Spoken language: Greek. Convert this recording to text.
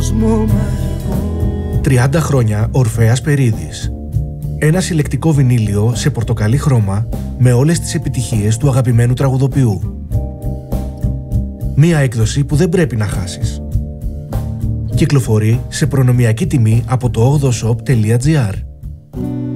κόσμο. 30 χρόνια Ορφέας Περίδης. Ένα συλλεκτικό βινίλιο σε πορτοκαλί χρώμα με όλες τις επιτυχίες του αγαπημένου τραγουδοποιού. Μία έκδοση που δεν πρέπει να χάσεις. Κυκλοφορεί σε προνομιακή τιμή από το 8shop.gr.